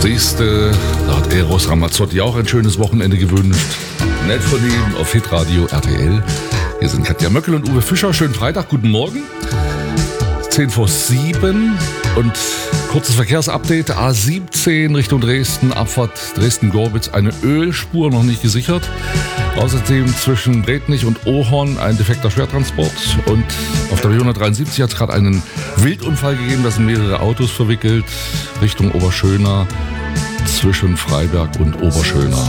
Siehste, da hat Eros Ramazzotti auch ein schönes Wochenende gewünscht. Nett von ihm auf Hitradio RTL. Hier sind Katja Möckel und Uwe Fischer. Schönen Freitag, guten Morgen. 6:10 und kurzes Verkehrsupdate. A17 Richtung Dresden, Abfahrt Dresden-Gorbitz, eine Ölspur noch nicht gesichert. Außerdem zwischen Brednich und Ohorn ein defekter Schwertransport. Und auf der B173 hat es gerade einen Wildunfall gegeben, da sind mehrere Autos verwickelt, Richtung Oberschöna, zwischen Freiberg und Oberschöna.